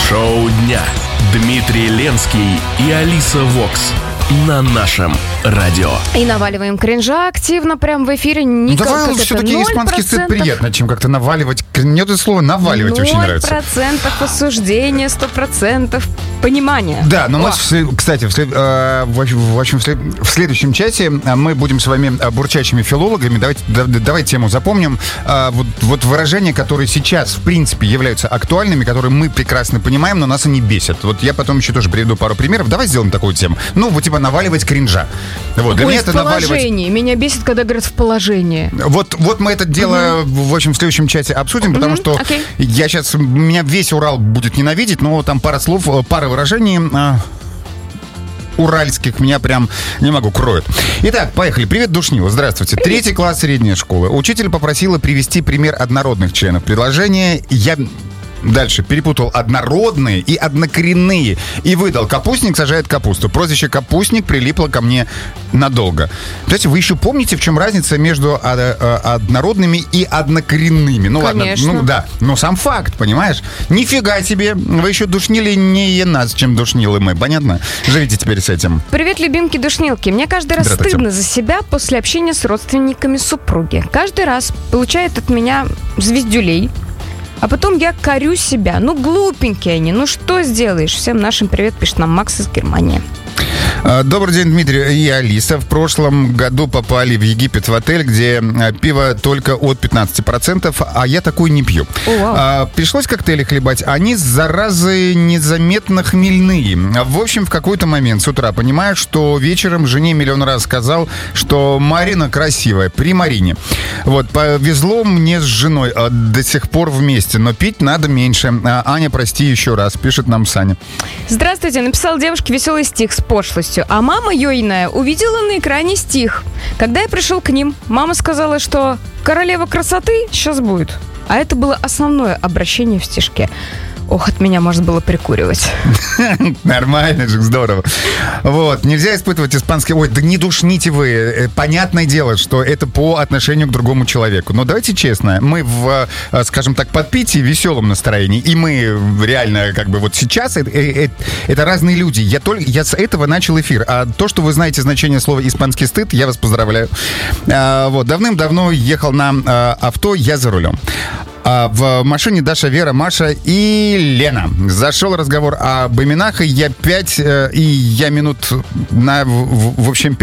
Шоу дня. Дмитрий Ленский и Алиса Вокс на нашем радио. И наваливаем кринжа активно прям в эфире. Давай все-таки испанский стыд приятно, чем как-то наваливать. Мне это слово наваливать очень нравится. 0% осуждения, 100% понимания. Да, но мы, кстати, в следующем часе мы будем с вами бурчачими филологами. Давайте тему запомним. Вот выражения, которые сейчас, в принципе, являются актуальными, которые мы прекрасно понимаем, но нас они бесят. Вот я потом еще тоже приведу пару примеров. Давай сделаем такую тему. Ну, вот типа наваливать кринжа. Вот, для меня это наваливать. Меня бесит, когда говорят в положении. Вот мы это дело, в общем, в следующем чате обсудим, потому что я сейчас, меня весь Урал будет ненавидеть, но там пара слов, пара выражений уральских меня прям, не могу, кроют. Итак, поехали. Привет, Душнила. Здравствуйте. Привет. 3 класс средней школы. Учитель попросила привести пример однородных членов предложения. Дальше перепутал однородные и однокоренные и выдал: капустник сажает капусту. Прозвище капустник прилипло ко мне надолго. Кстати, вы еще помните, в чем разница между однородными и однокоренными? Ну конечно. Ладно, ну да, но сам факт, понимаешь? Нифига себе, вы еще душнили не нас, чем душнилы мы, понятно? Живите теперь с этим. Привет, любимки-душнилки. Мне каждый раз стыдно за себя после общения с родственниками супруги. Каждый раз получает от меня звездюлей. А потом я корю себя. Ну, глупенькие они. Ну, что сделаешь? Всем нашим привет, пишет нам Макс из Германии. Добрый день, Дмитрий и Алиса. В прошлом году попали в Египет в отель, где пиво только от 15%, а я такой не пью. Пришлось коктейли хлебать. Они, заразы, незаметно хмельные. В общем, в какой-то момент с утра понимаю, что вечером жене миллион раз сказал, что Марина красивая при Марине. Вот, повезло мне с женой, до сих пор вместе, но пить надо меньше. Аня, прости еще раз, пишет нам Саня. Здравствуйте, написал девушке веселый стих с пошлостью. А мама Йойная увидела на экране стих. Когда я пришел к ним, мама сказала, что королева красоты сейчас будет. А это было основное обращение в стишке. Ох, от меня можно было прикуривать. Нормально же, здорово. Вот, нельзя испытывать испанский... Ой, да не душните вы. Понятное дело, что это по отношению к другому человеку. Но давайте честно, мы в, скажем так, подпитии, веселом настроении, и мы реально, как бы, вот сейчас это разные люди. Я с этого начал эфир. А то, что вы знаете значение слова «испанский стыд», я вас поздравляю. Вот, давным-давно ехал на авто, я за рулем. В машине Даша, Вера, Маша и Лена. Зашел разговор об именах, и я минут на, в общем,